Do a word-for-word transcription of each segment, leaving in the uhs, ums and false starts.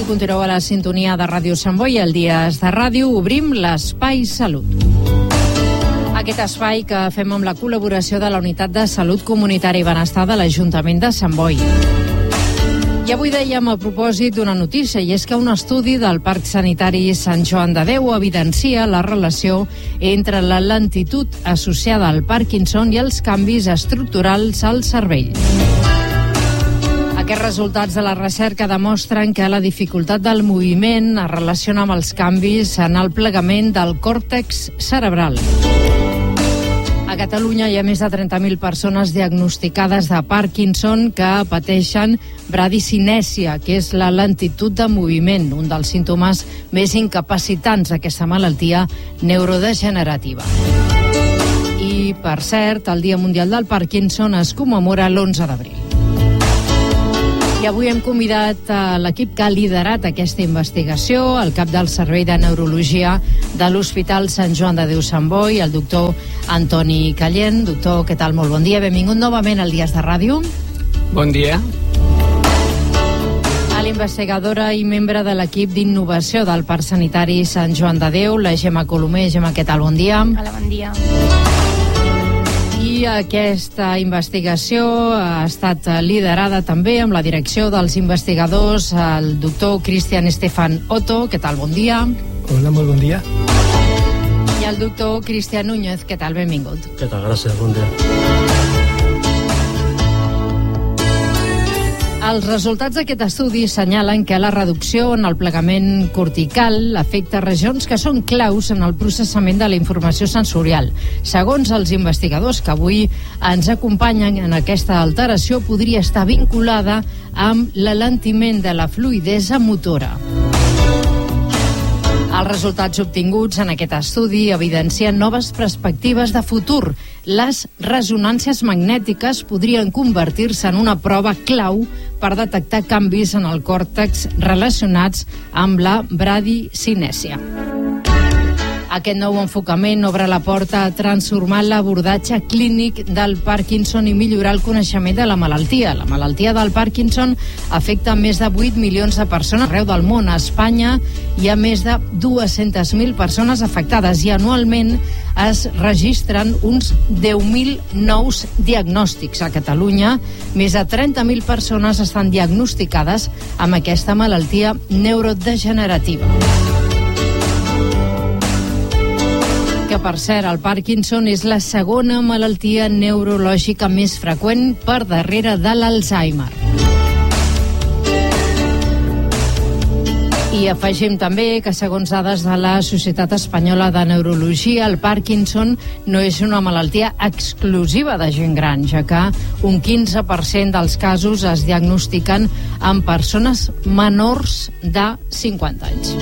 continueu a la sintonia de Ràdio Sant Boi. El Dies de Ràdio obrim l'Espai Salut. Aquest espai que fem amb la col·laboració de la Unitat de Salut Comunitària i Benestar de l'Ajuntament de Sant Boi. I avui dèiem a propòsit d'una notícia, i és que un estudi del Parc Sanitari Sant Joan de Déu evidencia la relació entre la lentitud associada al Parkinson i els canvis estructurals al cervell. Aquests resultats de la recerca demostren que la dificultat del moviment es relaciona amb els canvis en el plegament del còrtex cerebral. A Catalunya hi ha més de trenta mil persones diagnosticades de Parkinson que pateixen bradicinèsia, que és la lentitud de moviment, un dels símptomes més incapacitants d'aquesta malaltia neurodegenerativa. I, per cert, el Dia Mundial del Parkinson es commemora l'onze d'abril. I avui hem convidat a l'equip que ha liderat aquesta investigació, el cap del Servei de Neurologia de l'Hospital Sant Joan de Déu Sant Boi, el doctor Antoni Callent. Doctor, què tal? Molt bon dia. Benvingut novament al Dies de Ràdio. Bon dia. A l'investigadora i membre de l'equip d'innovació del Parc Sanitari Sant Joan de Déu, la Gemma Colomer. Gemma, què tal? Bon dia. Hola, bon dia. I aquesta investigació ha estat liderada també amb la direcció dels investigadors, el doctor Cristian Estefan Otto. Què tal? Bon dia. Hola, molt bon dia. I el doctor Cristian Núñez. Què tal? Benvingut. Què tal? Gràcies, bon dia. Els resultats d'aquest estudi assenyalen que la reducció en el plegament cortical afecta regions que són claus en el processament de la informació sensorial. Segons els investigadors que avui ens acompanyen en aquesta alteració, podria estar vinculada amb l'alentiment de la fluïdesa motora. Els resultats obtinguts en aquest estudi evidencien noves perspectives de futur. Les ressonàncies magnètiques podrien convertir-se en una prova clau per detectar canvis en el còrtex relacionats amb la bradicinèsia. Aquest nou enfocament obre la porta a transformar l'abordatge clínic del Parkinson i millorar el coneixement de la malaltia. La malaltia del Parkinson afecta més de vuit milions de persones arreu del món. A Espanya hi ha més de dues-centes mil persones afectades i anualment es registren uns deu mil nous diagnòstics. A Catalunya, més de trenta mil persones estan diagnosticades amb aquesta malaltia neurodegenerativa. Que, per cert, el Parkinson és la segona malaltia neurològica més freqüent per darrere de l'Alzheimer. I afegim també que, segons dades de la Societat Espanyola de Neurologia, el Parkinson no és una malaltia exclusiva de gent gran, ja que un quinze per cent dels casos es diagnostiquen en persones menors de cinquanta anys.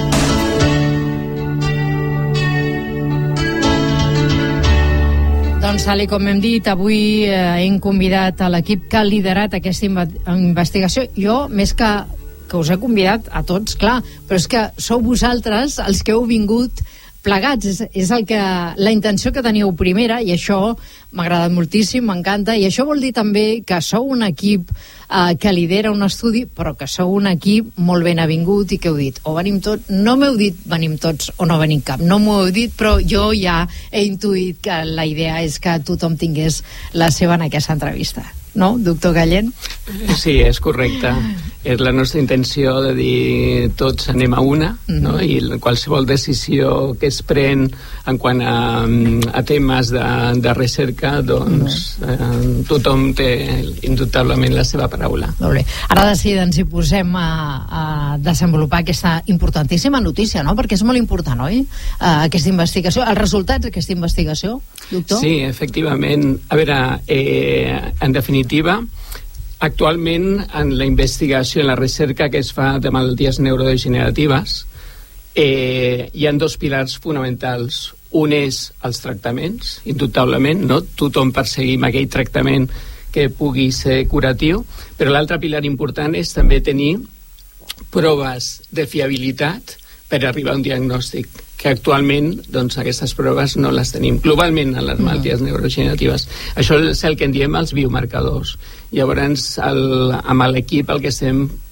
Doncs, tal com hem dit, avui eh, hem convidat a l'equip que ha liderat aquesta investigació. Jo, més que, que us he convidat a tots, clar, però és que sou vosaltres els que heu vingut plegats. És, és el que, la intenció que teníeu primera, i això m'ha agradat moltíssim, m'encanta, i això vol dir també que sou un equip eh, que lidera un estudi, però que sou un equip molt ben avingut i que heu dit, o venim tots, no m'heu dit venim tots o no venim cap, no m'ho heu dit, però jo ja he intuït que la idea és que tothom tingués la seva en aquesta entrevista. No, doctor Callent? Sí, és correcte. És la nostra intenció de dir tots anem a una, mm-hmm. no? I qualsevol decisió que es pren en quant a, a temes de, de recerca, doncs mm-hmm. eh, tothom té indubtablement la seva paraula. Molt bé. Ara de seguida ens hi posem a, a desenvolupar aquesta importantíssima notícia, no? Perquè és molt important, oi? Uh, aquesta investigació, els resultats d'aquesta investigació, doctor? Sí, efectivament. A veure, eh, en definitiva, actualment en la investigació, en la recerca que es fa de malalties neurodegeneratives, eh, hi ha dos pilars fonamentals. Un és els tractaments, indubtablement, no? Tothom perseguim aquell tractament que pugui ser curatiu, però l'altre pilar important és també tenir proves de fiabilitat per arribar a un diagnòstic, que actualment doncs, aquestes proves no les tenim globalment en les malalties no. neurodegeneratives. Això és el que en diem els biomarcadors. Llavors, el, amb l'equip el que estem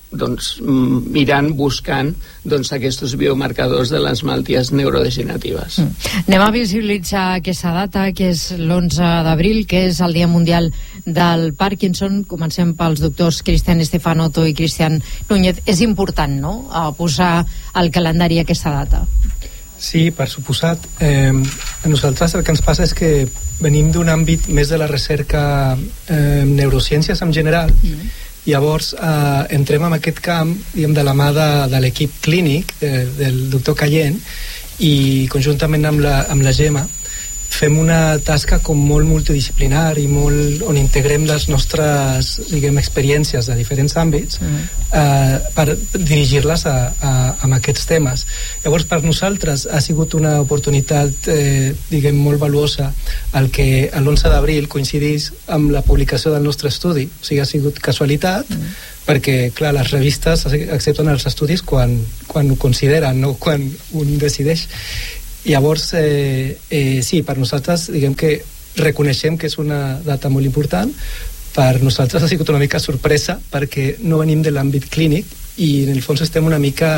doncs, mirant, buscant doncs, aquests biomarcadors de les malalties neurodegeneratives. Mm. Anem a visibilitzar aquesta data, que és l'onze d'abril, que és el Dia Mundial del Parkinson. Comencem pels doctors Cristian Estefanoto i Cristian Núñez. És important, no?, a posar al calendari aquesta data. Sí, per suposat. Eh, a nosaltres el que ens passa és que venim d'un àmbit més de la recerca eh, neurociències en general. Mm. Llavors eh, entrem en aquest camp, diguem, de la mà de, de l'equip clínic de, del doctor Callent, i conjuntament amb la, amb la Gemma fem una tasca com molt multidisciplinar i molt, on integrem les nostres, diguem, experiències de diferents àmbits mm. eh, per dirigir-les a, a, a aquests temes. Llavors, per nosaltres ha sigut una oportunitat, eh, diguem, molt valuosa el que l'onze d'abril coincidís amb la publicació del nostre estudi. O sigui, ha sigut casualitat, mm. perquè, clar, les revistes accepten els estudis quan, quan ho consideren, no quan un decideix. Llavors, eh, eh, sí, per nosaltres, diguem que reconeixem que és una data molt important. Per nosaltres ha sigut una mica sorpresa, perquè no venim de l'àmbit clínic i, en el fons, estem una mica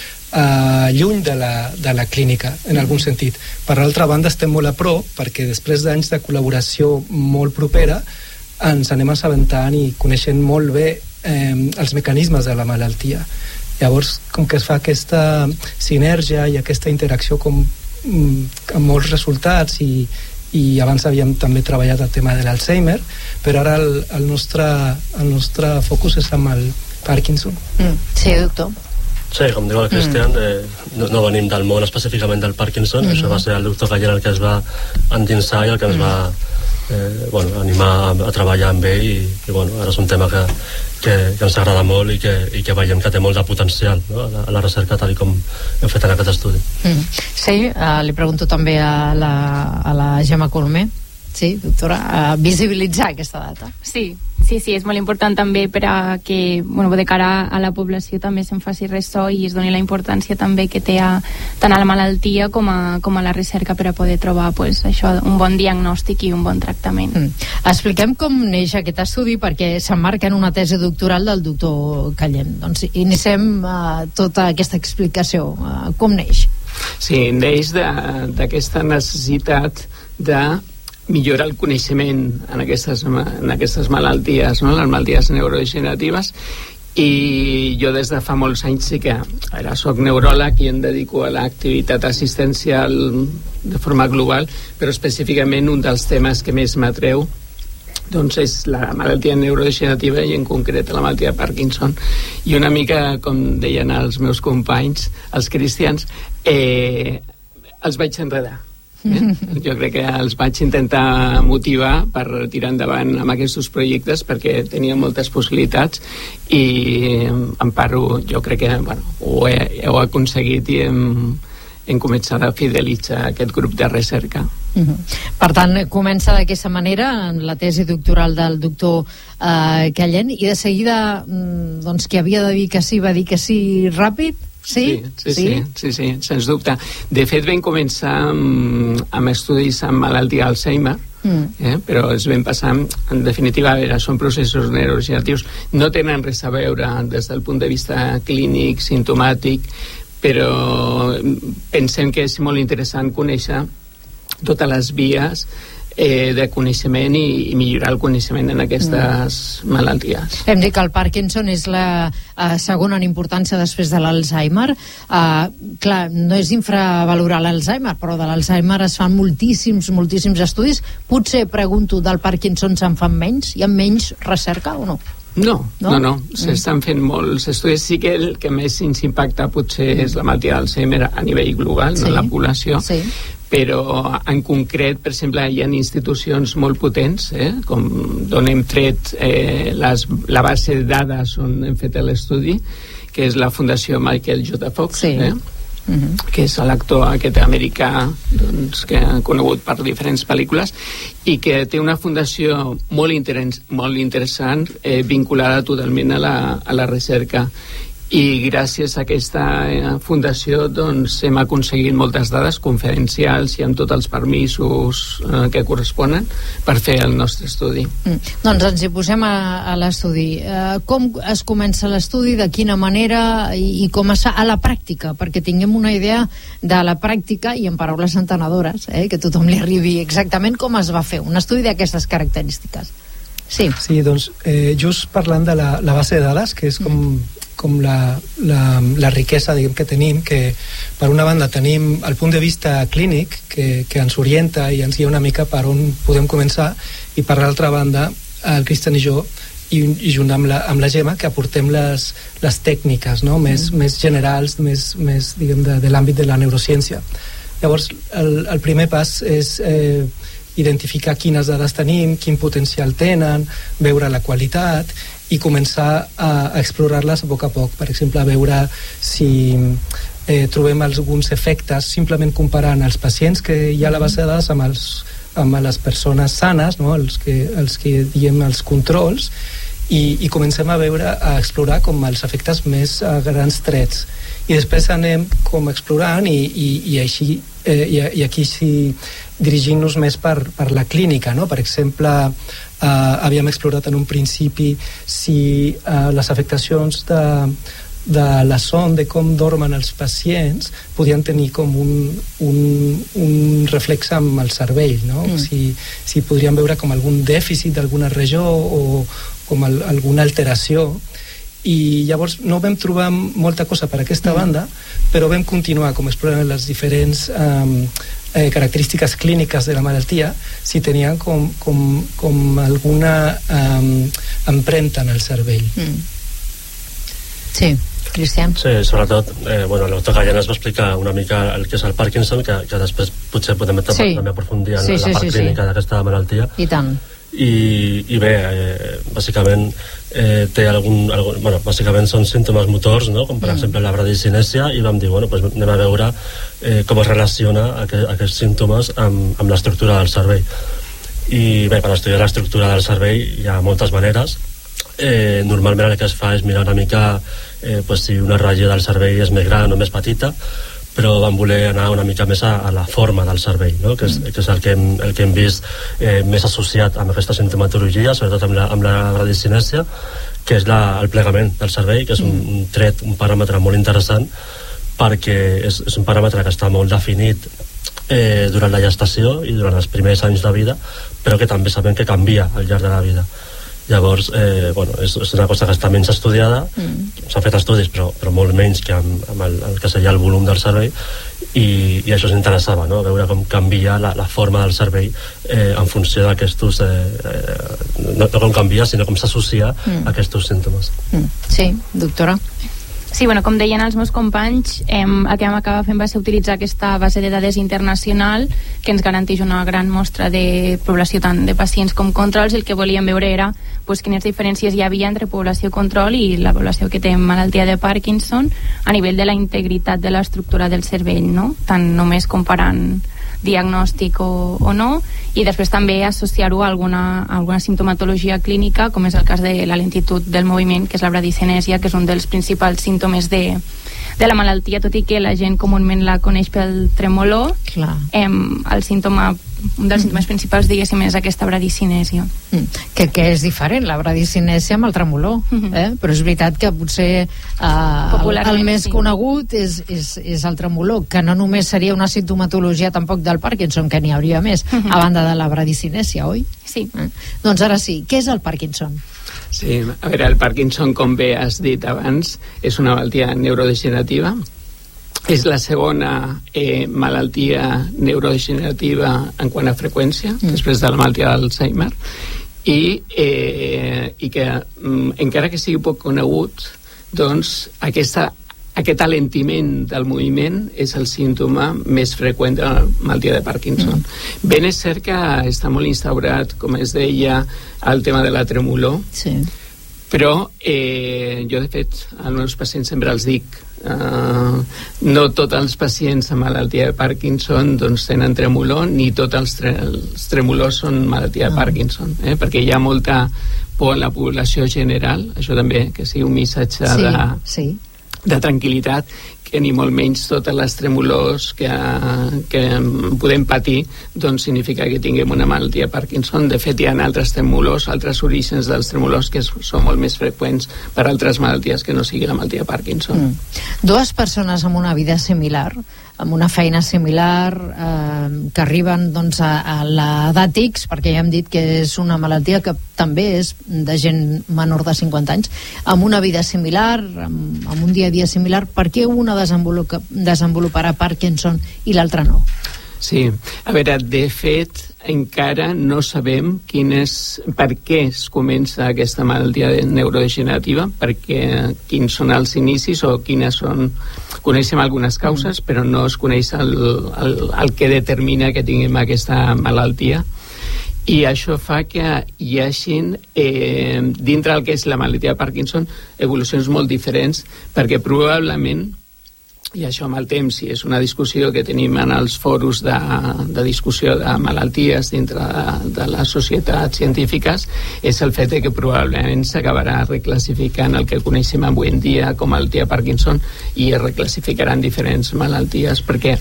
eh, lluny de la, de la clínica, en algun sentit. Per l'altra banda, estem molt a prop, perquè després d'anys de col·laboració molt propera, ens anem assabentant i coneixent molt bé eh, els mecanismes de la malaltia. Llavors, com que es fa aquesta sinergia i aquesta interacció com amb molts resultats, i, i abans havíem també treballat el tema de l'Alzheimer, però ara el, el, nostre, el nostre focus és amb el Parkinson. Mm. Sí, doctor. Sí, com diu el Cristian, mm. eh, no, no venim del món específicament del Parkinson, mm. això va ser el doctor Callent el que es va endinsar i el que ens mm. va eh, bueno, animar a, a treballar amb ell, i, i bueno, ara és un tema que, que, que ens agrada molt i que, i que veiem que té molt de potencial, no?, a, la, a la recerca, tal com hem fet en aquest estudi. Mm. Sí, uh, li pregunto també a la, a la Gemma Colomer. Sí, doctora, a visibilitzar aquesta data. Sí, sí, sí, és molt important també per a que, bueno, de cara a la població també se'n faci ressò i es doni la importància també que té a, tant a la malaltia com a, com a la recerca per a poder trobar, pues, això, un bon diagnòstic i un bon tractament. Mm. Expliquem com neix aquest estudi, perquè s'emmarca en una tesi doctoral del doctor Callent. Doncs iniciem uh, tota aquesta explicació. Uh, com neix? Sí, neix d'aquesta necessitat de millorar el coneixement en aquestes, en aquestes malalties, no?, les malalties neurodegeneratives, i jo des de fa molts anys sí que ara soc neuròleg i em dedico a l'activitat assistencial de forma global, però específicament un dels temes que més m'atreu doncs és la malaltia neurodegenerativa, i en concret la malaltia de Parkinson. I una mica, com deien els meus companys, els cristians, eh, els vaig enredar. Eh? Jo crec que els vaig intentar motivar per tirar endavant amb aquests projectes, perquè tenia moltes possibilitats, i em paro, jo crec que bueno, ho, he, ho he aconseguit, i hem, hem començat a fidelitzar aquest grup de recerca. Uh-huh. Per tant, comença d'aquesta manera en la tesi doctoral del doctor eh, Callent, i de seguida doncs, que havia de dir que sí, va dir que sí ràpid. Sí, sí, sí, sí, sí, sí, sens dubte. De fet, vam començar amb, amb estudis amb malaltia d'Alzheimer, mm. eh? però es vam passar, en definitiva, a veure, són processos neurodegeneratius, no tenen res a veure des del punt de vista clínic, sintomàtic, però pensem que és molt interessant conèixer totes les vies eh, de coneixement i, i millorar el coneixement en aquestes mm. malalties. Hem dit que el Parkinson és la uh, segona en importància després de l'Alzheimer. Uh, clar, no és infravalorar l'Alzheimer, però de l'Alzheimer es fan moltíssims, moltíssims estudis. Potser, pregunto, del Parkinson se'n fan menys? Hi ha menys recerca o no? No, no, no, no. S'estan fent molts estudis. Sí que el que més ens impacta potser és la malaltia d'Alzheimer a nivell global, sí, no, la població, sí, però en concret, per exemple, hi ha institucions molt potents, eh, com d'on hem tret eh, les, la base de dades on hem fet l'estudi, que és la Fundació Michael J. Fox, sí, eh, uh-huh. que és l'actor aquest americà, doncs, que ha conegut per diferents pel·lícules, i que té una fundació molt, interess molt interessant, eh, vinculada totalment a la, a la recerca. i gràcies a aquesta fundació doncs hem aconseguit moltes dades confidencials i amb tots els permisos eh, que corresponen per fer el nostre estudi. Mm. Doncs ens hi posem a, a l'estudi. Eh, com es comença l'estudi, de quina manera i, i com es fa a la pràctica, perquè tinguem una idea de la pràctica i en paraules entenedores, eh, que tothom li arribi exactament com es va fer un estudi d'aquestes característiques. Sí. Sí, doncs eh, just parlant de la, la base de dades, que és com mm. com la, la, la riquesa, diguem, que tenim, que per una banda tenim el punt de vista clínic que, que ens orienta i ens guia una mica per on podem començar, i per l'altra banda el Cristian i jo i, i junt amb la, amb la Gemma, que aportem les, les tècniques, no? més, mm. més generals, més, més diguem, de, de l'àmbit de la neurociència. Llavors el, el primer pas és eh, identificar quines dades tenim, quin potencial tenen, veure la qualitat i començar a, a explorar-les a poc a poc. Per exemple, a veure si eh, trobem alguns efectes simplement comparant els pacients que hi ha a la base de dades amb, els, amb les persones sanes, no? els, que, els que diem els controls, i, i comencem a veure, a explorar com els efectes més a grans trets. I després anem com explorant i, i, i així eh, i, i aquí sí dirigint-nos més per, per la clínica, no? Per exemple, eh, havíem explorat en un principi si eh, les afectacions de, de la son, de com dormen els pacients, podien tenir com un, un, un reflex amb el cervell, no? Mm. Si, si podríem veure com algun dèficit d'alguna regió o com el, alguna alteració. I llavors no vam trobar molta cosa per aquesta mm. banda, però vam continuar com explorant les diferents um, eh, característiques clíniques de la malaltia, si tenien com, com, com alguna um, empremta en el cervell. Mm. Sí, Cristian. Sí, sobretot, eh, bueno, el doctor Gallana es va explicar una mica el que és el Parkinson, que, que després potser podem sí. també aprofundir en sí, la, la part sí, clínica sí. d'aquesta malaltia. I tant. I, i bé, eh, bàsicament eh, té algun, algun, bueno, bàsicament són símptomes motors, no? Com per mm. exemple la bradicinesia, i vam dir, bueno, pues anem a veure eh, com es relaciona aqu aquests símptomes amb, amb l'estructura del cervell. I bé, per estudiar l'estructura del cervell hi ha moltes maneres. Eh, normalment el que es fa és mirar una mica eh, pues, si una regió del cervell és més gran o més petita, però vam voler anar una mica més a, a la forma del cervell, no? que, és, que és el que hem, el que hem vist eh, més associat amb aquesta simptomatologia, sobretot amb la, amb la radicinèsia, que és la, el plegament del cervell, que és un, un tret, un paràmetre molt interessant, perquè és, és un paràmetre que està molt definit eh, durant la gestació i durant els primers anys de vida, però que també sabem que canvia al llarg de la vida. Llavors, eh, bueno, és, és una cosa que està menys estudiada, mm. s'han fet estudis, però, però molt menys que amb, amb el, el que seria el volum del cervell, i, i això s'interessava, no? Veure com canvia la, la forma del cervell eh, en funció d'aquestos... Eh, eh, no, no com canvia, sinó com s'associa mm. a aquests símptomes. Mm. Sí, doctora? Sí, bueno, com deien els meus companys, eh, el que vam acabar fent va ser utilitzar aquesta base de dades internacional que ens garanteix una gran mostra de població tant de pacients com controls, i el que volíem veure era pues, quines diferències hi havia entre població control i la població que té malaltia de Parkinson a nivell de la integritat de l'estructura del cervell, no? Tant només comparant diagnòstic o, o no, i després també associar-ho a alguna, a alguna simptomatologia clínica, com és el cas de la lentitud del moviment, que és la bradicinesia, que és un dels principals símptomes de, de la malaltia, tot i que la gent comúment la coneix pel tremolor. Clar. Em, el símptoma, un dels símptomes mm. principals, diguéssim, és aquesta bradicinesia. Mm. Que, que és diferent, la bradicinesia amb el tremolor, mm -hmm. eh? Però és veritat que potser eh, el, el més sí. conegut és, és, és el tremolor, que no només seria una simptomatologia tampoc del Parkinson, que n'hi hauria més, mm -hmm. a banda de la bradicinesia, oi? Sí. Eh? Doncs ara sí, què és el Parkinson? Sí, a veure, el Parkinson, com bé has dit abans, és una malaltia neurodegenerativa. És la segona eh, malaltia neurodegenerativa en quant a freqüència, mm. després de la malaltia d'Alzheimer, i, eh, i que mm, encara que sigui poc conegut, doncs aquesta, aquest alentiment del moviment és el símptoma més freqüent de la malaltia de Parkinson. Mm. Ben és cert que està molt instaurat, com es deia, el tema de la tremolor, sí. però eh, jo de fet als meus pacients sempre els dic Uh, no tots els pacients amb malaltia de Parkinson doncs tenen tremolor, ni tots els, tre els tremolors són malaltia de Parkinson, eh? Perquè hi ha molta por en la població general, això també, que sigui un missatge sí, de... sí. de tranquil·litat, que ni molt menys totes les tremolors que, que podem patir doncs significa que tinguem una malaltia Parkinson. De fet, hi ha altres tremolors, altres orígens dels tremolors que són molt més freqüents per altres malalties que no sigui la malaltia Parkinson. Mm. Dues persones amb una vida similar, amb una feina similar, eh, que arriben doncs, a, a l'edat X, perquè ja hem dit que és una malaltia que també és de gent menor de cinquanta anys, amb una vida similar, amb, amb un dia a dia similar, per què una desenvolupa, desenvoluparà Parkinson i l'altra no? Sí, a veure, de fet, encara no sabem quin és, per què es comença aquesta malaltia neurodegenerativa, perquè quins són els inicis o quines són... Coneixem algunes causes, però no es coneix el, el, el que determina que tinguem aquesta malaltia. I això fa que hi hagin, eh, dintre del que és la malaltia de Parkinson, evolucions molt diferents, perquè probablement, i això amb el temps, i és una discussió que tenim en els foros de, de discussió de malalties dintre de, de les societats científiques, és el fet de que probablement s'acabarà reclassificant el que coneixem avui en dia com a malaltia Parkinson i es reclassificaran diferents malalties, perquè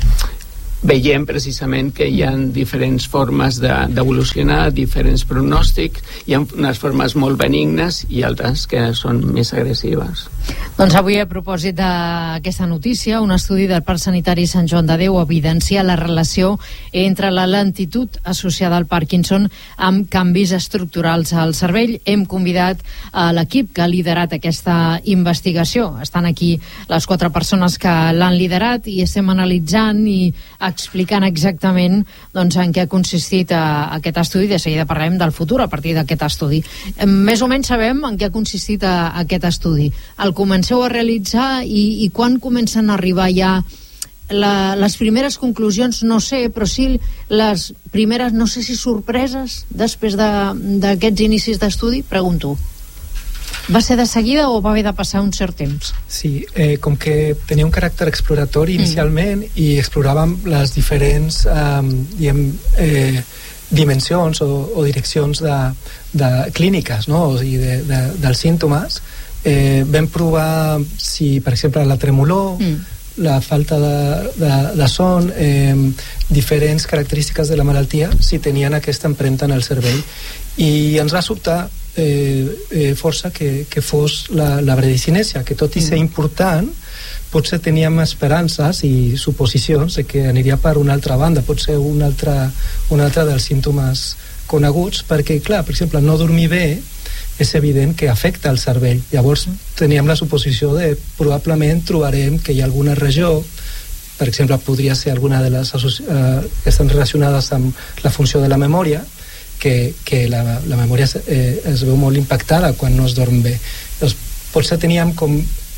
veiem precisament que hi ha diferents formes d'evolucionar, diferents pronòstics, hi ha unes formes molt benignes i altres que són més agressives. Doncs avui, a propòsit d'aquesta notícia, un estudi del Parc Sanitari Sant Joan de Déu evidencia la relació entre la lentitud associada al Parkinson amb canvis estructurals al cervell. Hem convidat a l'equip que ha liderat aquesta investigació. Estan aquí les quatre persones que l'han liderat i estem analitzant i explicant exactament doncs, en què ha consistit a, a aquest estudi. De seguida parlem del futur a partir d'aquest estudi. Més o menys sabem en què ha consistit a, a aquest estudi. El comenceu a realitzar i, i quan comencen a arribar ja la, les primeres conclusions, no sé, però sí les primeres, no sé si sorpreses després d'aquests de, inicis d'estudi? Pregunto. Va ser de seguida o va haver de passar un cert temps? Sí, eh, com que tenia un caràcter exploratori inicialment mm. i exploràvem les diferents eh, diguem, eh, dimensions o, o direccions de, de clíniques, no? O sigui, de, de, dels símptomes, eh, vam provar si, per exemple, la tremolor, mm. la falta de, de, de son, eh, diferents característiques de la malaltia, si tenien aquesta empremta en el cervell. I ens va sobtar Eh, eh, força que, que fos la, la bradicinesia, que tot i ser important potser teníem esperances i suposicions de que aniria per una altra banda, pot ser una altra, una altra dels símptomes coneguts, perquè clar, per exemple, no dormir bé és evident que afecta el cervell. Llavors teníem la suposició de probablement trobarem que hi ha alguna regió, per exemple podria ser alguna de les eh, que estan relacionades amb la funció de la memòria, que, que la, la memòria eh, es veu molt impactada quan no es dorm bé. Doncs potser teníem com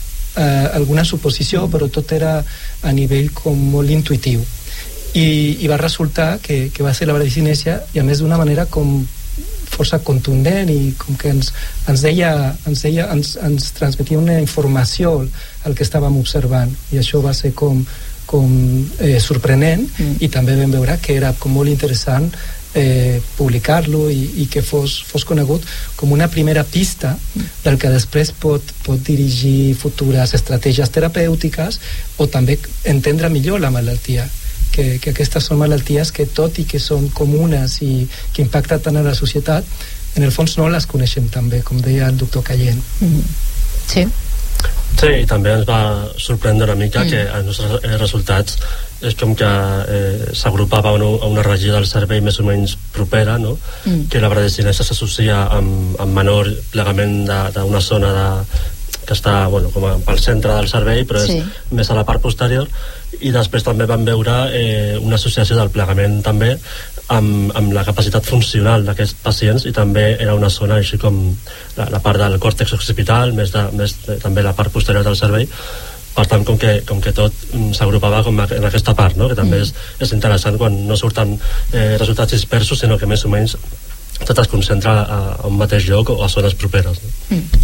eh, alguna suposició, però tot era a nivell com molt intuitiu. I, i va resultar que, que va ser la bradicinesia, i a més d'una manera com força contundent, i com que ens, ens deia, ens, deia ens, ens transmetia una informació al que estàvem observant, i això va ser com, com eh, sorprenent, mm. i també vam veure que era com molt interessant Eh, publicar-lo i, i que fos, fos conegut com una primera pista del que després pot, pot dirigir futures estratègies terapèutiques o també entendre millor la malaltia, que, que aquestes són malalties que tot i que són comunes i que impacten tant a la societat, en el fons no les coneixem tan bé, com deia el doctor Callent. Mm-hmm. Sí. Sí, i també ens va sorprendre una mica mm. que els nostres resultats és com que eh, s'agrupava a una regió del cervell més o menys propera, no? Mm. Que la bradicinesia s'associa amb, amb menor plegament d'una zona de, que està bueno, com a, pel centre del cervell, però sí. és més a la part posterior, i després també vam veure eh, una associació del plegament també amb, amb la capacitat funcional d'aquests pacients, i també era una zona així com la, la part del còrtex occipital, més, de, més de, també la part posterior del cervell. Per tant, com que, com que tot s'agrupava com en aquesta part, no? Que també mm. és, és interessant quan no surten eh, resultats dispersos, sinó que més o menys tot es concentra a, a un mateix lloc o a zones properes, no? Mm.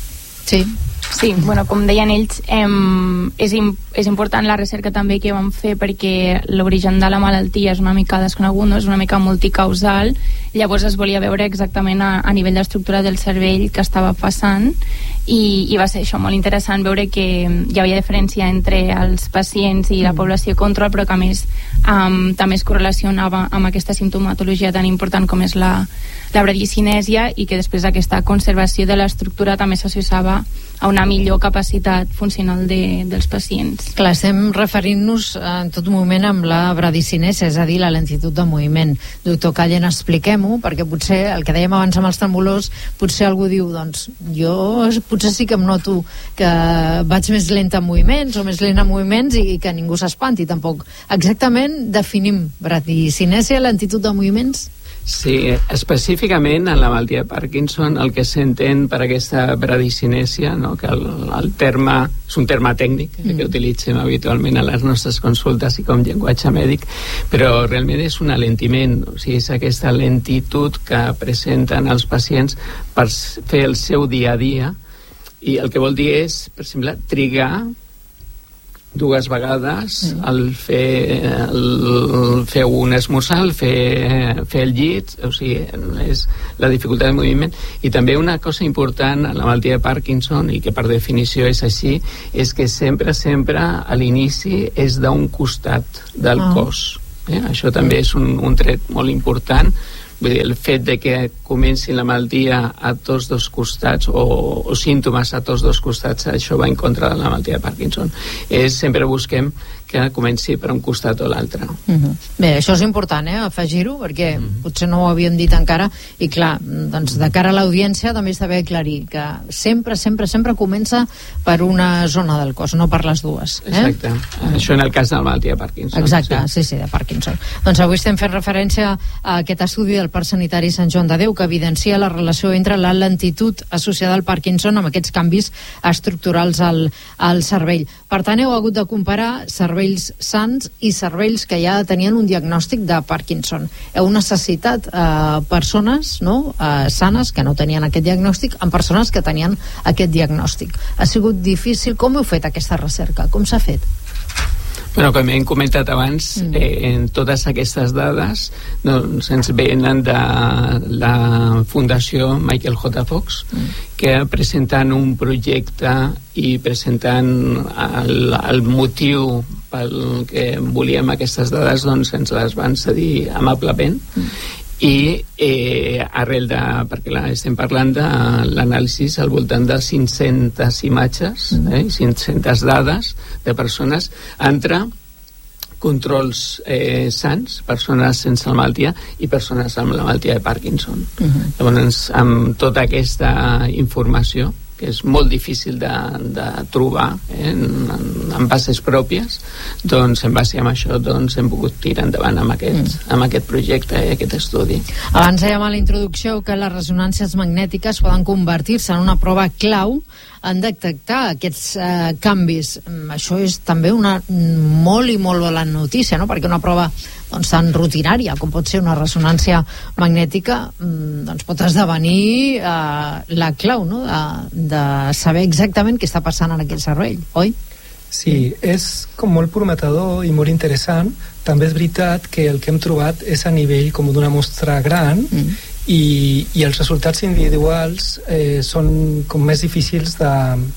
Sí. Sí, bueno, com deien ells, eh, és, im és important la recerca també que vam fer, perquè l'origen de la malaltia és una mica desconegut, no? És una mica multicausal, llavors es volia veure exactament a, a nivell d'estructura del cervell que estava passant, i, i va ser això molt interessant veure que hi havia diferència entre els pacients i la població control, però que a més um, també es correlacionava amb aquesta simptomatologia tan important com és la, la bradicinèsia, i que després aquesta conservació de l'estructura també s'associava a una millor capacitat funcional de, dels pacients. Clar, estem referint-nos en tot moment amb la bradicinèsia, és a dir, la lentitud de moviment. Doctor Callen, expliquem-ho, perquè potser el que dèiem abans amb els tremolors, potser algú diu, doncs, jo potser sí que em noto que vaig més lenta en moviments o més lent en moviments i, i que ningú s'espanti tampoc. Exactament definim bradicinèsia, lentitud de moviments? Sí, específicament en la malaltia de Parkinson el que s'entén per aquesta bradicinèsia, no? Que el, el terme és un terme tècnic mm. que utilitzem habitualment a les nostres consultes i com llenguatge mèdic, però realment és un alentiment, o sigui, és aquesta lentitud que presenten els pacients per fer el seu dia a dia, i el que vol dir és, per exemple, trigar dues vegades mm. el fer el fer un esmorzar, el fer, fer el llit, o sigui, és la dificultat de moviment. I també una cosa important a la malaltia de Parkinson, i que per definició és així, és que sempre, sempre a l'inici és d'un costat del oh. cos. Eh? Això també és un, un tret molt important. Vull dir, el fet de que comenci la malaltia a tots dos costats o, o símptomes a tots dos costats, això va en contra de la malaltia de Parkinson. És, sempre busquem que comenci per un costat o l'altre. Uh-huh. Bé, això és important, eh, afegir-ho, perquè uh-huh. potser no ho havíem dit encara, i clar, doncs de cara a l'audiència també està bé aclarir que sempre, sempre, sempre comença per una zona del cos, no per les dues. Eh? Exacte. Uh-huh. Això en el cas de la malaltia de Parkinson. Exacte, sí, sí, sí, de Parkinson. Doncs avui estem fent referència a aquest estudi del Parc Sanitari Sant Joan de Déu que evidencia la relació entre la lentitud associada al Parkinson amb aquests canvis estructurals al, al cervell. Per tant, heu hagut de comparar cervells sants i cervells que ja tenien un diagnòstic de Parkinson. Heu necessitat eh, persones no? eh, sanes que no tenien aquest diagnòstic amb persones que tenien aquest diagnòstic. Ha sigut difícil. Com heu fet aquesta recerca? Com s'ha fet? Bueno, com hem comentat abans, mm. eh, en totes aquestes dades doncs, ens venen de la Fundació Michael J. Fox, mm. que presentant un projecte i presentant el, el motiu pel que volíem aquestes dades, doncs ens les van cedir amablement. Mm. I eh, arrel de, perquè la, estem parlant de l'anàlisi al voltant de cinc-centes imatges, eh, cinc-centes dades de persones entre controls eh, sans, persones sense la malaltia i persones amb la malaltia de Parkinson. Uh-huh. Llavors, amb tota aquesta informació, que és molt difícil de, de trobar eh, en, en bases pròpies, doncs en base a això doncs, hem pogut tirar endavant amb aquest, mm. amb aquest projecte i eh, aquest estudi. Abans dèiem a la introducció que les ressonàncies magnètiques poden convertir-se en una prova clau en detectar aquests eh, canvis. Això és també una molt i molt bona notícia, no? Perquè una prova doncs, tan rutinària com pot ser una ressonància magnètica doncs, pot esdevenir eh, la clau, no? de, de saber exactament què està passant en aquell cervell, oi? Sí, és com molt prometedor i molt interessant. També és veritat que el que hem trobat és a nivell com d'una mostra gran, mm. i, i els resultats individuals eh, són com més difícils de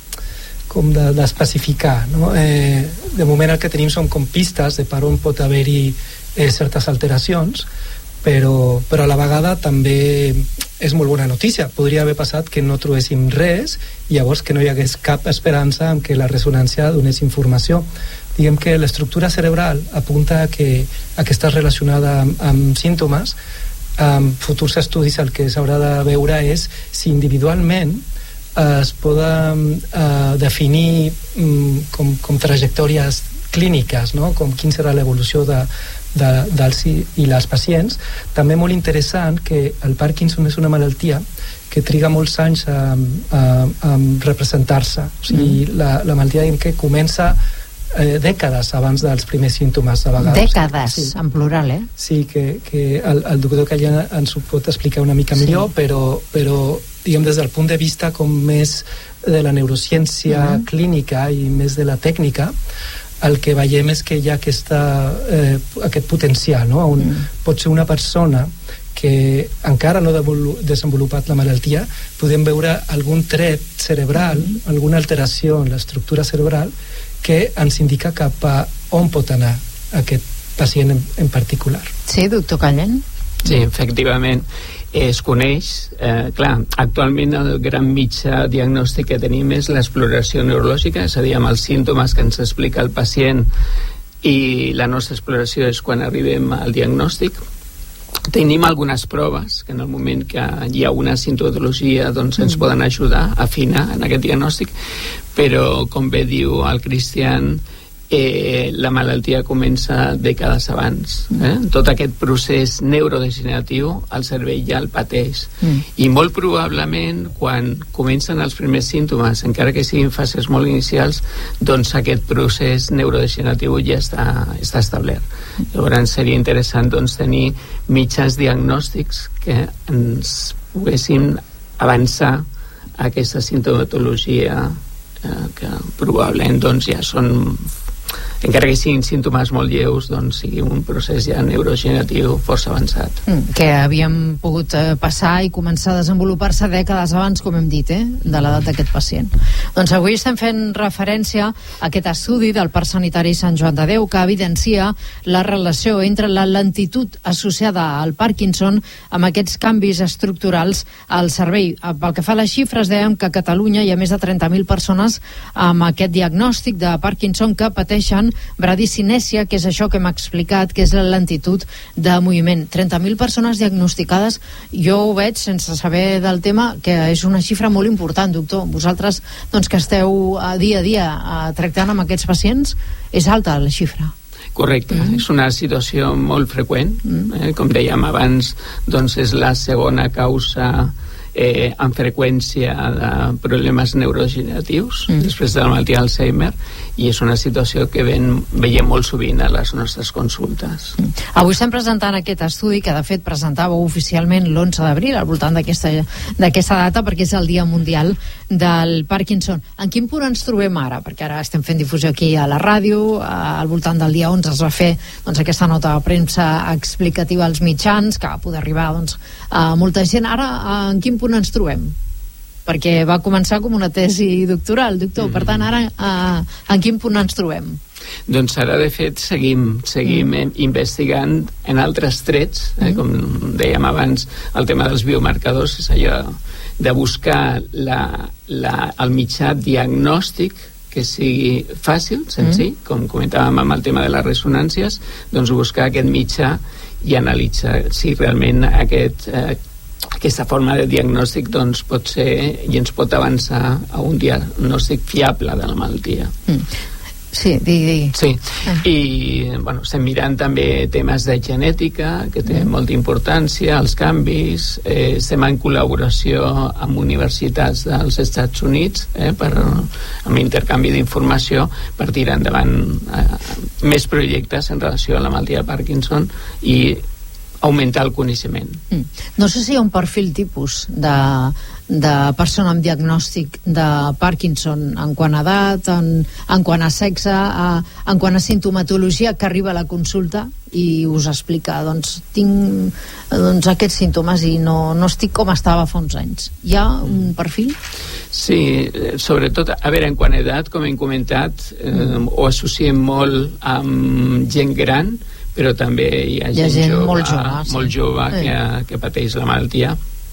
com d'especificar, de, no? Eh, de moment el que tenim són com pistes de per on pot haver-hi eh, certes alteracions, però, però a la vegada també és molt bona notícia. Podria haver passat que no trobéssim res i llavors que no hi hagués cap esperança en que la ressonància donés informació. Diguem que l'estructura cerebral apunta a que aquesta és relacionada amb, amb símptomes. Amb futurs estudis el que s'haurà de veure és si individualment es poden eh, definir mm, com, com trajectòries clíniques, no? Com quin serà l'evolució de, de, dels i, i les pacients. També molt interessant que el Parkinson és una malaltia que triga molts anys a, a, a representar-se. O sigui, mm. la, la malaltia que comença eh, dècades abans dels primers símptomes de vegades. Dècades, sí. En plural, eh? Sí, que, que el, el doctor Callen ens ho pot explicar una mica millor, sí. però, però diguem, des del punt de vista com més de la neurociència mm-hmm. clínica i més de la tècnica, el que veiem és que hi ha aquesta, eh, aquest potencial, no? On mm. pot ser una persona que encara no ha desenvolupat la malaltia, podem veure algun tret cerebral, alguna alteració en l'estructura cerebral que ens indica cap a on pot anar aquest pacient en, en particular. Sí, doctor Callent? Sí, efectivament. Es coneix, eh, clar, actualment el gran mitjà diagnòstic que tenim és l'exploració neurològica, és a dir, amb els símptomes que ens explica el pacient, i la nostra exploració és quan arribem al diagnòstic. Tenim algunes proves que en el moment que hi ha una sintomatologia doncs ens poden ajudar a afinar en aquest diagnòstic, però com bé diu el Cristian, eh, la malaltia comença dècades abans. Eh? Tot aquest procés neurodegeneratiu el cervell ja el pateix. Mm. I molt probablement quan comencen els primers símptomes, encara que siguin fases molt inicials, doncs aquest procés neurodegeneratiu ja està, està establert. Llavors seria interessant doncs, tenir mitjans diagnòstics que ens poguessin avançar a aquesta sintomatologia eh, que probablement doncs, ja són, encara que siguin símptomes molt lleus, doncs sigui un procés ja neurodegeneratiu força avançat. Mm, que havíem pogut eh, passar i començar a desenvolupar-se dècades abans, com hem dit, eh, de l'edat d'aquest pacient. Doncs avui estem fent referència a aquest estudi del Parc Sanitari Sant Joan de Déu que evidencia la relació entre la lentitud associada al Parkinson amb aquests canvis estructurals al cervell. Pel que fa a les xifres, dèiem que a Catalunya hi ha més de trenta mil persones amb aquest diagnòstic de Parkinson que pateixen bradicinèsia, que és això que hem explicat, que és la lentitud de moviment. trenta mil persones diagnosticades, jo ho veig sense saber del tema, que és una xifra molt important, doctor. Vosaltres, doncs, que esteu a dia a dia a, tractant amb aquests pacients, és alta la xifra. Correcte, mm. és una situació molt freqüent, mm. eh, com dèiem abans, doncs és la segona causa eh, amb freqüència de problemes neurodegeneratius mm. després de la malaltia d'Alzheimer, i és una situació que ven, veiem molt sovint a les nostres consultes. Mm. Avui estem presentant aquest estudi que de fet presentàveu oficialment l'onze d'abril al voltant d'aquesta d'aquesta data, perquè és el Dia Mundial del Parkinson. En quin punt ens trobem ara? Perquè ara estem fent difusió aquí a la ràdio, al voltant del dia onze es va fer doncs, aquesta nota de premsa explicativa als mitjans, que va poder arribar doncs, a molta gent. Ara, en quin punt ens trobem? Perquè va començar com una tesi doctoral, doctor. Mm. Per tant, ara, eh, en quin punt ens trobem? Doncs ara, de fet, seguim, seguim mm. investigant en altres trets, eh, mm. com dèiem abans, el tema dels biomarcadors, és allò de buscar la, la, el mitjà diagnòstic que sigui fàcil, senzill, mm. com comentàvem amb el tema de les ressonàncies, doncs buscar aquest mitjà i analitzar si realment aquest, eh, aquesta forma de diagnòstic doncs, pot ser i ens pot avançar a un diagnòstic fiable de la malaltia. Mm. Sí, digui, digui. Sí, i bueno, estem mirant també temes de genètica, que té mm. molta importància, els canvis, eh, estem en col·laboració amb universitats dels Estats Units eh, per, amb intercanvi d'informació per tirar endavant eh, més projectes en relació a la malaltia de Parkinson i augmentar el coneixement. Mm. No sé si hi ha un perfil tipus de, de persona amb diagnòstic de Parkinson en quant a edat, en, en quant a sexe, a, en quant a sintomatologia, que arriba a la consulta i us explica, doncs tinc doncs, aquests símptomes i no, no estic com estava fa uns anys. Hi ha un perfil? Sí, sobretot, a veure, en quant a edat, com hem comentat, eh, ho associem molt amb gent gran, però també hi ha, hi ha gent, gent jove, molt jove, sí. molt jove sí. que, que pateix la malaltia.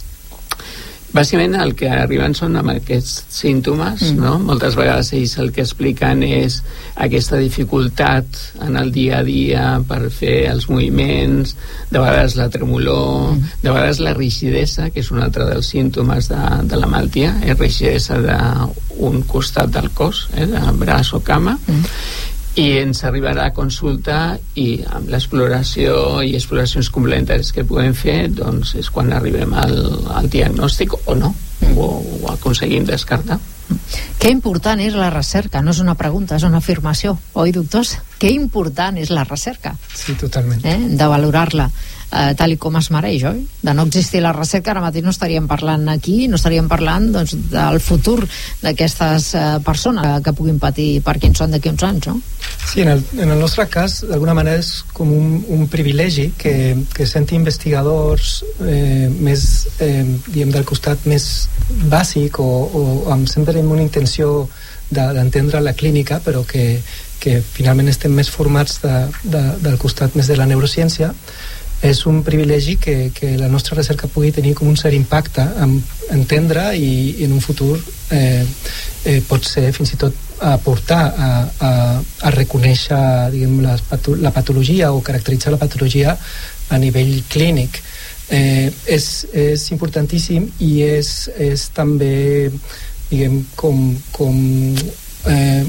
Bàsicament el que arriben són amb aquests símptomes, mm. no? Moltes vegades ells el que expliquen és aquesta dificultat en el dia a dia per fer els moviments, de vegades la tremolor, mm. de vegades la rigidesa, que és un altre dels símptomes de, de la malaltia, és rigidesa d'un costat del cos, eh, de braç o cama, mm. i ens arribarà a consulta i amb l'exploració i exploracions complementàries que podem fer, doncs és quan arribem al, al diagnòstic o no, mm. o, o aconseguim descartar. Que important és la recerca? No és una pregunta, és una afirmació. Oi, doctors? Que important és la recerca? Sí, totalment. Eh? De valorar-la eh, tal i com es mereix, oi? De no existir la recerca, ara mateix no estaríem parlant aquí, no estaríem parlant doncs, del futur d'aquestes eh, persones que puguin patir Parkinson d'aquí uns anys, no? Sí, en el, en el nostre cas, d'alguna manera és com un, un privilegi que, que senti investigadors eh, més, eh, diguem, del costat més bàsic o, o amb sempre amb una intenció d'entendre la clínica, però que, que finalment estem més formats de, de, del costat més de la neurociència. És un privilegi que, que la nostra recerca pugui tenir com un cert impacte en entendre i, i en un futur eh, eh, pot ser fins i tot aportar a, a, a reconèixer, diguem, la, la patologia o caracteritzar la patologia a nivell clínic. Eh, és, és importantíssim i és, és també, diguem, com, com eh,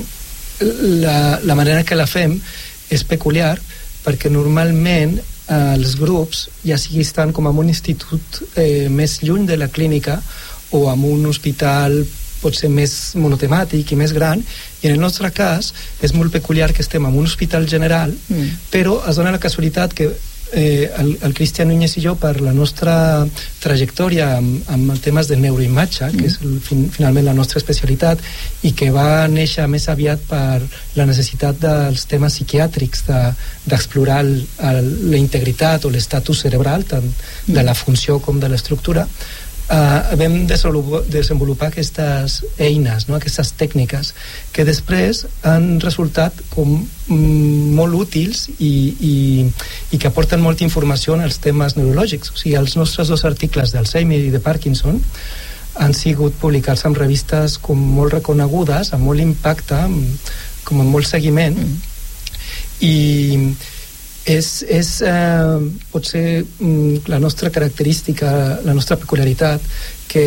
la, la manera que la fem és peculiar, perquè normalment eh, els grups, ja sigui estan com en un institut eh, més lluny de la clínica o en un hospital potser més monotemàtic i més gran, i en el nostre cas és molt peculiar que estem en un hospital general, mm. però es dona la casualitat que eh, el, el Cristian Núñez i jo, per la nostra trajectòria amb, amb temes de neuroimatge, mm. que és el, fin, finalment la nostra especialitat, i que va néixer més aviat per la necessitat dels temes psiquiàtrics d'explorar de, la integritat o l'estatus cerebral, tant mm. de la funció com de l'estructura. Uh, vam desenvolupar, desenvolupar aquestes eines, no? Aquestes tècniques que després han resultat com mm, molt útils i, i, i que aporten molta informació en els temes neurològics. O sigui, els nostres dos articles d'Alzheimer i de Parkinson han sigut publicats en revistes com molt reconegudes, amb molt impacte, amb, com amb molt seguiment, mm. i és, és eh, potser mm, la nostra característica, la nostra peculiaritat, que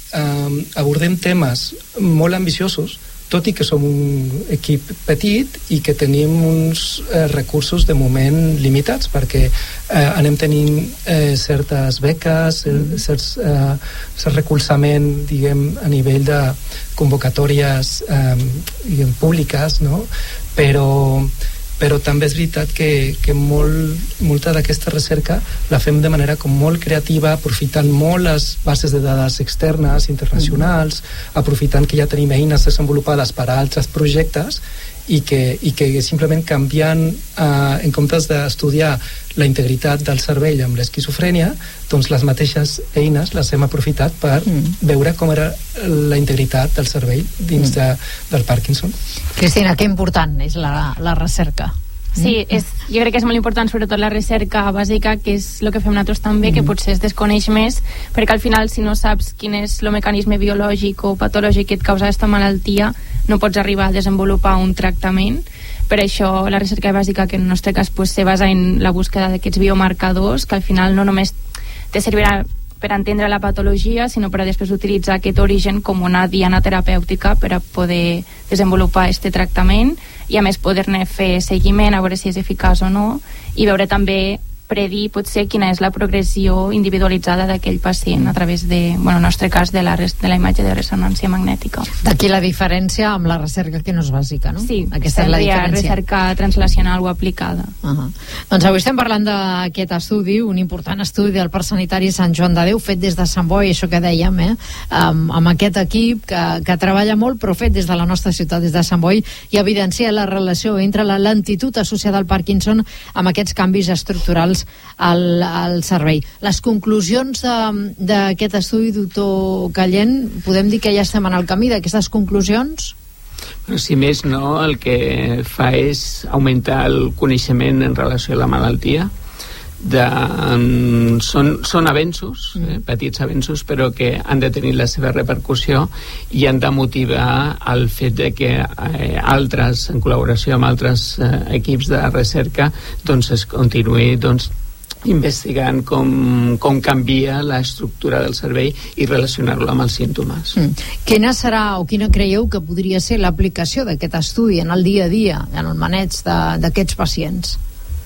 eh, abordem temes molt ambiciosos, tot i que som un equip petit i que tenim uns eh, recursos de moment limitats, perquè eh, anem tenint eh, certes beques, certs, eh, cert recolzament, diguem, a nivell de convocatòries eh, diguem, públiques, no? Però però també és veritat que, que molt, molta d'aquesta recerca la fem de manera com molt creativa, aprofitant molt les bases de dades externes, internacionals, mm. aprofitant que ja tenim eines desenvolupades per a altres projectes i que, i que simplement canviant, eh, en comptes d'estudiar la integritat del cervell amb l'esquizofrènia, doncs les mateixes eines les hem aprofitat per mm. veure com era la integritat del cervell dins mm. de, del Parkinson. Cristina, que important és la, la recerca. Sí, és, jo crec que és molt important sobretot la recerca bàsica, que és el que fem nosaltres també, mm. que potser es desconeix més, perquè al final si no saps quin és el mecanisme biològic o patològic que et causa aquesta malaltia, no pots arribar a desenvolupar un tractament. Per això la recerca bàsica, que en el nostre cas pues, se basa en la búsqueda d'aquests biomarcadors, que al final no només te servirà per entendre la patologia, sinó per a després utilitzar aquest origen com una diana terapèutica per a poder desenvolupar aquest tractament i a més poder-ne fer seguiment, a veure si és eficaç o no, i veure també predir potser quina és la progressió individualitzada d'aquell pacient a través de, bueno, en el nostre cas, de la, res, de la imatge de ressonància magnètica. D'aquí la diferència amb la recerca que no és bàsica, no? Sí, aquesta és la diferència. Recerca translacional o aplicada. Uh -huh. Doncs avui estem parlant d'aquest estudi, un important estudi del Parc Sanitari Sant Joan de Déu, fet des de Sant Boi, això que dèiem, eh? amb, amb aquest equip que, que treballa molt, però fet des de la nostra ciutat, des de Sant Boi, i evidencia la relació entre la lentitud associada al Parkinson amb aquests canvis estructurals al, al cervell. Les conclusions d'aquest estudi, doctor Callent, podem dir que ja estem en el camí d'aquestes conclusions? Però si més no, el que fa és augmentar el coneixement en relació a la malaltia. De, um, són, són avenços, eh, petits avenços, però que han de tenir la seva repercussió i han de motivar el fet de que eh, altres, en col·laboració amb altres eh, equips de recerca, doncs es continuï doncs, investigant com, com canvia l'estructura del cervell i relacionar-lo amb els símptomes. Mm. Quina serà o quina creieu que podria ser l'aplicació d'aquest estudi en el dia a dia, en el maneig d'aquests pacients?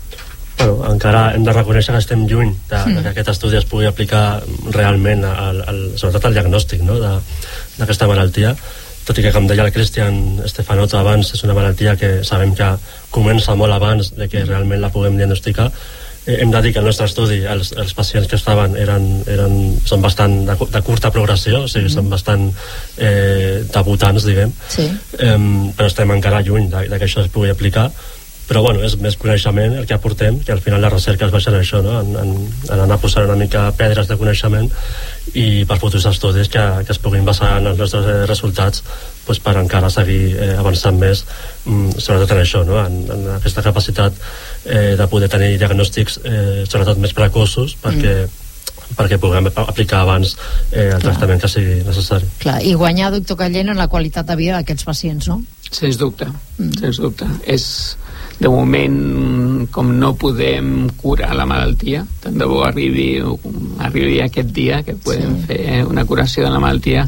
Bueno, encara hem de reconèixer que estem lluny de, mm. de que aquest estudi es pugui aplicar realment al, al, sobretot al diagnòstic, no? d'aquesta malaltia, tot i que, com deia el Cristian Stefanoto abans, és una malaltia que sabem que comença molt abans de que realment la puguem diagnosticar. Eh, hem de dir que el nostre estudi, els, els pacients que estaven eren, eren, són bastant de, de curta progressió, o sigui, mm. són bastant eh, debutants, diguem, sí. eh, però estem encara lluny de, de que això es pugui aplicar. Però bueno, és més coneixement el que aportem, que al final la recerca es basa en això, no? en, en, en anar posant una mica pedres de coneixement i per futurs estudis que, que es puguin basar en els nostres eh, resultats, pues, per encara seguir eh, avançant més, mm, sobretot en això, no? en, en aquesta capacitat eh, de poder tenir diagnòstics eh, sobretot més precoços, perquè mm. perquè puguem aplicar abans eh, el Clar. tractament que sigui necessari. Clar, i guanyar, doctor Callent, en la qualitat de vida d'aquests pacients, no? Sens dubte, mm. sens dubte. És, de moment, com no podem curar la malaltia, tant de bo arribi, arribi aquest dia que podem sí. fer una curació de la malaltia,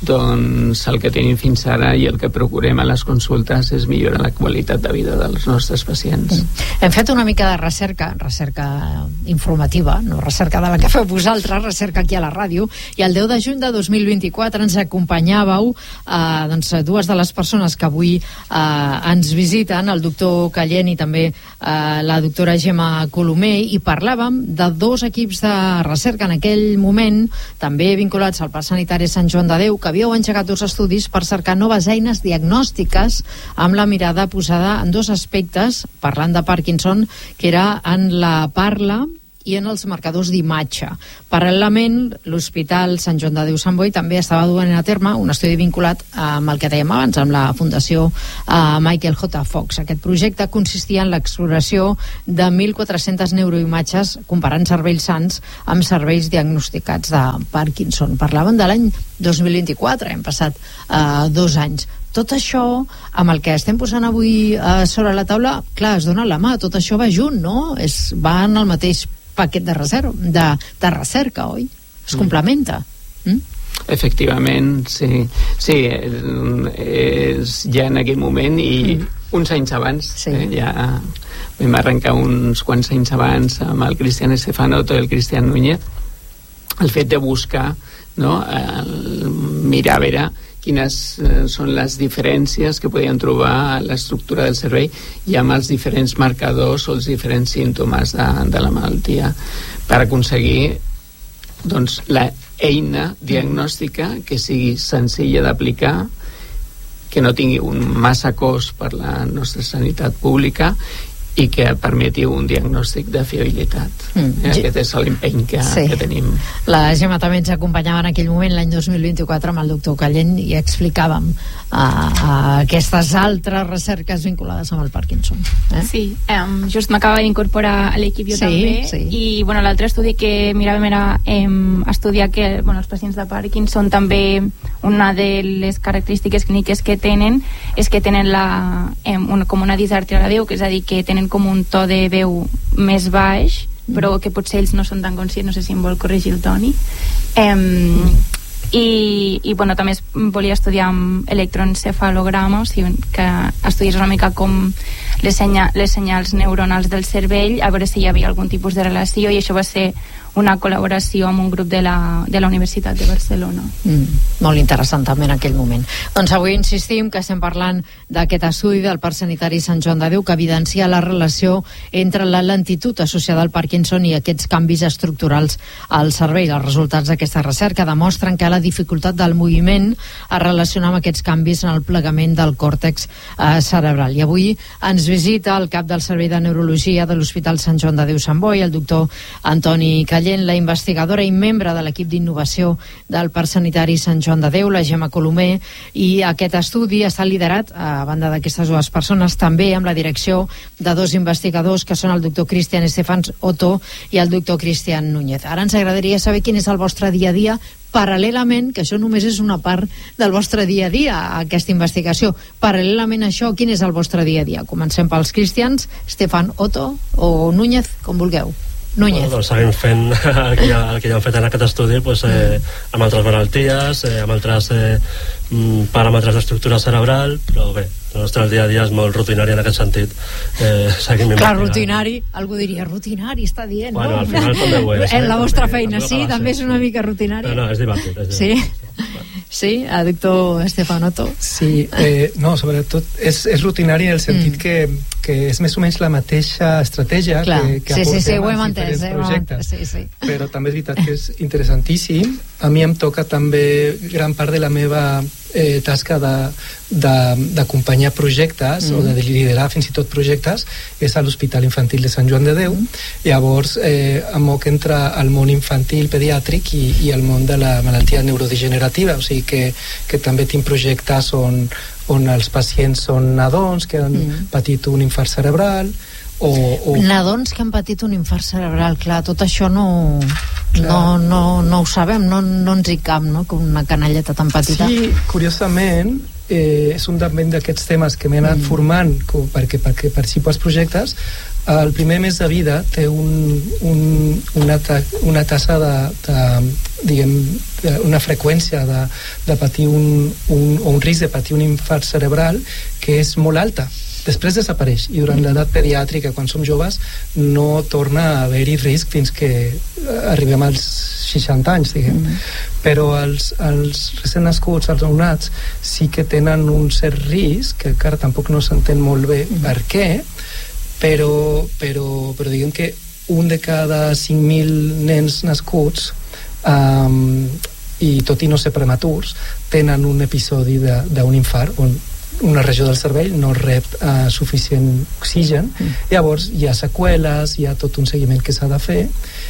doncs el que tenim fins ara i el que procurem a les consultes és millorar la qualitat de vida dels nostres pacients. Mm. Hem fet una mica de recerca, recerca informativa, no recerca de la que feu vosaltres, recerca aquí a la ràdio, i el deu de juny de dos mil vint-i-quatre ens acompanyàveu eh, doncs, dues de les persones que avui eh, ens visiten, el doctor Callent i també eh, la doctora Gemma Colomer, i parlàvem de dos equips de recerca en aquell moment, també vinculats al Parc Sanitari Sant Joan de Déu, que havíeu engegat dos estudis per cercar noves eines diagnòstiques amb la mirada posada en dos aspectes, parlant de Parkinson, que era en la parla i en els marcadors d'imatge. Paral·lelament, l'Hospital Sant Joan de Déu Sant Boi també estava duent a terme un estudi vinculat amb el que dèiem abans, amb la Fundació uh, Michael J. Fox. Aquest projecte consistia en l'exploració de mil quatre-centes neuroimatges comparant cervells sans amb cervells diagnosticats de Parkinson. Parlaven de l'any dos mil vint-i-quatre, hem passat uh, dos anys. Tot això, amb el que estem posant avui uh, sobre la taula, clar, es dona la mà, tot això va junt, no? És, va en el mateix paquet de recerca, de, de recerca, oi? Es mm. complementa. Mm? Efectivament, sí. Sí, és ja en aquell moment i mm. uns anys abans, sí. eh, ja vam arrencar uns quants anys abans amb el Cristian Stefanoto i el Cristian Núñez, el fet de buscar, no?, el, mirar a veure quines eh, són les diferències que podien trobar a l'estructura del cervell i amb els diferents marcadors o els diferents símptomes de, de la malaltia per aconseguir doncs, la eina diagnòstica que sigui senzilla d'aplicar, que no tingui un massa cost per la nostra sanitat pública i que permeti un diagnòstic de fiabilitat. Mm. Aquest és l'impeny que, sí. que tenim. La Gemma també ens acompanyava en aquell moment, l'any dos mil vint-i-quatre, amb el doctor Callent, i explicàvem uh, uh, aquestes altres recerques vinculades amb el Parkinson. Eh? Sí, um, just m'acaba d'incorporar a l'equip jo sí, també, sí. i bueno, l'altre estudi que miràvem era um, estudiar que bueno, els pacients de Parkinson també, una de les característiques clíniques que tenen és que tenen la, um, una, com una disartria a la veu, que és a dir, que tenen com un to de veu més baix, però que potser ells no són tan conscients, no sé si em vol corregir el Toni. Um, i, i bueno, també es volia estudiar amb electroencefalograma, o sigui, que estudiés una mica com les, senya, les senyals neuronals del cervell, a veure si hi havia algun tipus de relació, i això va ser una col·laboració amb un grup de la, de la Universitat de Barcelona. Mm, molt interessant també en aquell moment. Doncs avui insistim que estem parlant d'aquest estudi del Parc Sanitari Sant Joan de Déu que evidencia la relació entre la lentitud associada al Parkinson i aquests canvis estructurals al cervell. Els resultats d'aquesta recerca demostren que la dificultat del moviment es relaciona amb aquests canvis en el plegament del còrtex eh, cerebral. I avui ens visita el cap del Servei de Neurologia de l'Hospital Sant Joan de Déu Sant Boi, el doctor Antoni Callent, la investigadora i membre de l'equip d'innovació del Parc Sanitari Sant Joan de Déu, la Gemma Colomer, i aquest estudi està liderat, a banda d'aquestes dues persones, també amb la direcció de dos investigadors que són el doctor Cristian Stefanoto i el doctor Cristian Núñez. Ara ens agradaria saber quin és el vostre dia a dia paral·lelament, que això només és una part del vostre dia a dia, aquesta investigació. Paral·lelament a això, quin és el vostre dia a dia? Comencem pels Cristians, Stefanoto o Núñez, com vulgueu. Núñez. Bueno, doncs seguim fent el que, ja, el que ja hem fet en aquest estudi, pues, eh, amb altres malalties, eh, amb altres eh, paràmetres d'estructura cerebral, però bé, el nostre dia a dia és molt rutinari en aquest sentit. Eh, Clar, rutinari, algú diria rutinari, està dient, bueno, no? Al final també ho és. En eh? la vostra també, feina, sí? També és una mica rutinari? No, no, és divertit. És sí? Sí, a doctor Stefanoto. Sí, eh, no, sobretot és, és rutinari en el sentit mm. que, que és més o menys la mateixa estratègia Clar. que, que sí, aportem sí, sí, ho hem als entès, diferents eh, projectes. Sí, sí. Però també és veritat que és interessantíssim. A mi em toca també gran part de la meva eh, tasca d'acompanyar projectes mm. o de liderar fins i tot projectes és a l'Hospital Infantil de Sant Joan de Déu. Mm. Llavors eh, em moc entre el món infantil pediàtric i, i el món de la malaltia neurodegenerativa, o sigui que, que també tinc projectes on, on els pacients són nadons que han mm. patit un infart cerebral o, o... Nadons que han patit un infart cerebral, clar, tot això no, no, no, no ho sabem, no, no ens hi cap, no?, com una canalleta tan petita. Sí, curiosament, eh, és un d'aquests temes que m'he anat mm. formant com, perquè, perquè participo als projectes. El primer mes de vida té un, un, una, ta, una tassa de, de, diguem, de, una freqüència de, de patir un, un, o un risc de patir un infart cerebral que és molt alta. Després desapareix i durant l'edat pediàtrica, quan som joves, no torna a haver-hi risc fins que arribem als seixanta anys, diguem. Mm. Però els, els recent nascuts, els nounats, sí que tenen un cert risc, que encara tampoc no s'entén molt bé mm. per què, però, però, però diguem que un de cada cinc mil nens nascuts, um, i tot i no ser prematurs, tenen un episodi d'un infart on una regió del cervell no rep uh, suficient oxigen. Mm. Llavors hi ha seqüeles, hi ha tot un seguiment que s'ha de fer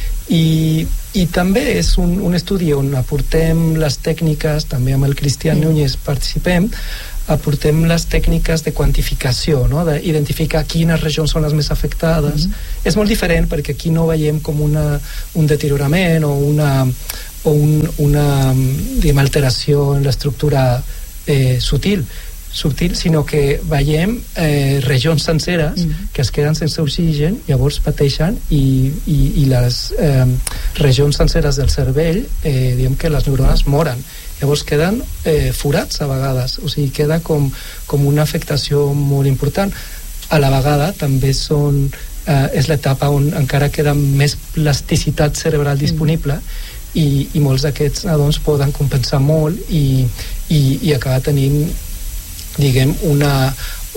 i, i també és un, un estudi on aportem les tècniques, també amb el Cristian mm. Núñez participem, aportem les tècniques de quantificació, no? D'identificar quines regions són les més afectades. Mm. És molt diferent perquè aquí no veiem com una, un deteriorament o una, o un, una diguem, alteració en l'estructura eh, sutil, subtil, sinó que veiem eh, regions senceres mm. que es queden sense oxigen, llavors pateixen i, i, i les eh, regions senceres del cervell eh, diem que les neurones moren, llavors queden eh, forats a vegades, o sigui, queda com, com una afectació molt important. A la vegada també són eh, és l'etapa on encara queda més plasticitat cerebral disponible mm. i, i molts d'aquests nadons poden compensar molt i, i, i acabar tenint diguem, una,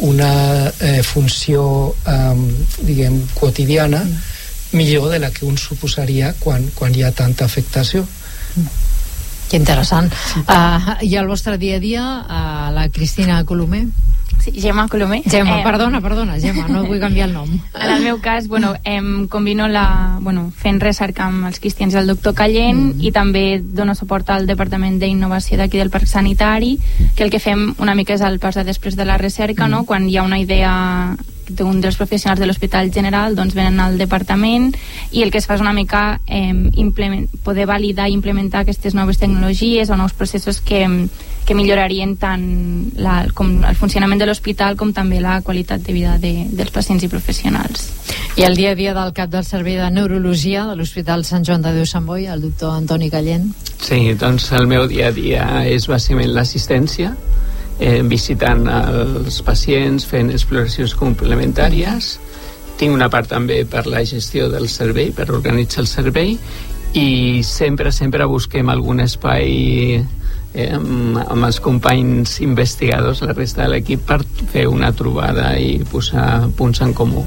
una eh, funció um, diguem, quotidiana mm. millor de la que un suposaria quan, quan hi ha tanta afectació. Mm. Que interessant. Sí. Uh, I el vostre dia a dia, uh, la Cristina Colomer? Sí, Gemma Colomer. Gemma, eh, perdona, perdona, Gemma, no vull canviar el nom. En el meu cas, bueno, em combino la, bueno, fent recerca amb els cristians i el doctor Callent mm. i també dono suport al Departament d'Innovació d'aquí del Parc Sanitari, que el que fem una mica és el pas de després de la recerca, mm. no? Quan hi ha una idea d'un dels professionals de l'Hospital General, doncs venen al departament i el que es fa és una mica eh, poder validar i implementar aquestes noves tecnologies o nous processos que, que millorarien tant la, com el funcionament de l'hospital com també la qualitat de vida de, dels pacients i professionals. I el dia a dia del cap del Servei de Neurologia de l'Hospital Sant Joan de Déu Sant Boi, el doctor Antoni Callent? Sí, doncs el meu dia a dia és bàsicament l'assistència, Eh, visitant els pacients, fent exploracions complementàries. Tinc una part també per la gestió del servei, per organitzar el servei, i sempre, sempre busquem algun espai eh, amb, amb els companys investigadors, la resta de l'equip, per fer una trobada i posar punts en comú.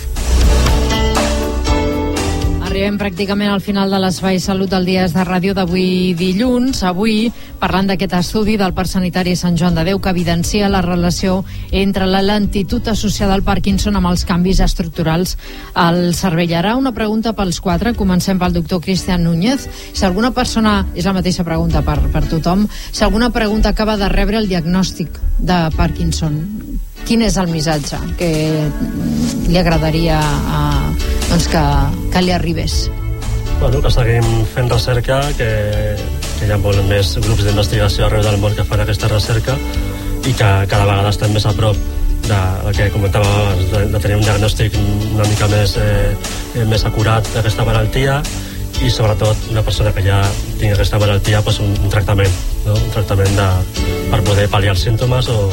Arribem pràcticament al final de l'Espai Salut del Dies de Ràdio d'avui dilluns. Avui parlant d'aquest estudi del Parc Sanitari Sant Joan de Déu que evidencia la relació entre la lentitud associada al Parkinson amb els canvis estructurals al cervell. Ara una pregunta pels quatre. Comencem pel doctor Cristian Núñez. Si alguna persona, és la mateixa pregunta per, per tothom, si alguna pregunta acaba de rebre el diagnòstic de Parkinson, quin és el missatge que li agradaria a, doncs que, que li arribés? Bueno, que seguim fent recerca, que, que hi ha molt més grups d'investigació arreu del món que fan aquesta recerca i que cada vegada estem més a prop de, del que comentàvem abans, de, de tenir un diagnòstic una mica més, eh, més acurat d'aquesta malaltia i sobretot una persona que ja tingui aquesta malaltia, pues un, un tractament, no? Un tractament de, per poder pal·liar els símptomes o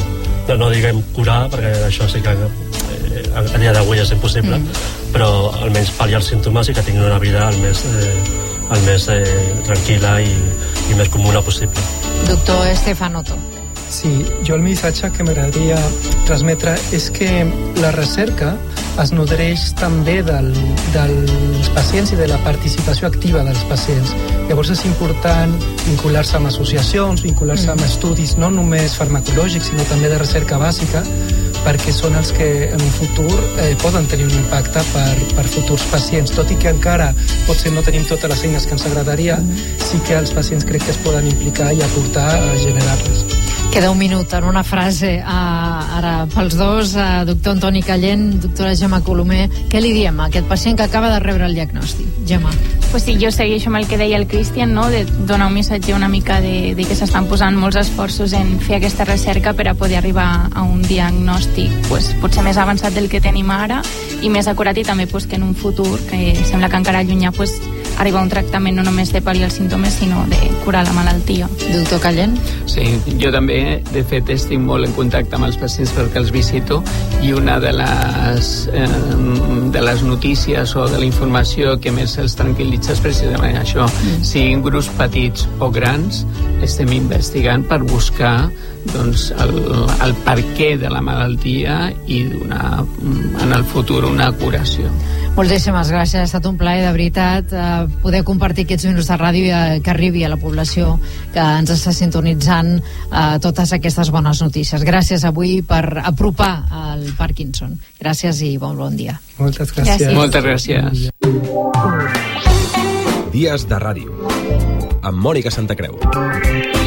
no, no diguem curar, perquè això sí que eh, a dia d'avui és impossible, mm. però almenys pal·liar els símptomes i que tinguin una vida el més, eh, el més eh, tranquil·la i, i més comuna possible. Doctor Stefanoto. Sí, jo el missatge que m'agradaria transmetre és que la recerca es nodreix també del, dels pacients i de la participació activa dels pacients. Llavors és important vincular-se amb associacions, vincular-se amb estudis no només farmacològics, sinó també de recerca bàsica, perquè són els que en un futur eh, poden tenir un impacte per, per futurs pacients. Tot i que encara potser no tenim totes les eines que ens agradaria, sí que els pacients crec que es poden implicar i aportar a generar-les. Queda un minut en una frase uh, ara pels dos, uh, doctor Antoni Callent, doctora Gemma Colomer. Què li diem a aquest pacient que acaba de rebre el diagnòstic? Gemma. Pues sí, jo segueixo amb el que deia el Cristian, no? De donar un missatge una mica de, de que s'estan posant molts esforços en fer aquesta recerca per a poder arribar a un diagnòstic pues, potser més avançat del que tenim ara i més acurat, i també pues, que en un futur, que sembla que encara llunyà, pues, arribar a un tractament no només de pal·liar els símptomes, sinó de curar la malaltia. Doctor Callent? Sí, jo també, de fet, estic molt en contacte amb els pacients perquè els visito, i una de les, eh, de les notícies o de la informació que més els tranquil·litza és precisament això. Mm. Siguin grups petits o grans, estem investigant per buscar doncs, el, el perquè de la malaltia i donar en el futur una curació. Moltíssimes gràcies, ha estat un plaer de veritat eh, poder compartir aquests minuts de ràdio i eh, que arribi a la població que ens està sintonitzant eh, totes aquestes bones notícies. Gràcies avui per apropar el Parkinson. Gràcies i bon, bon dia. Moltes gràcies. gràcies. Moltes gràcies. Dies de ràdio amb Mònica Santacreu.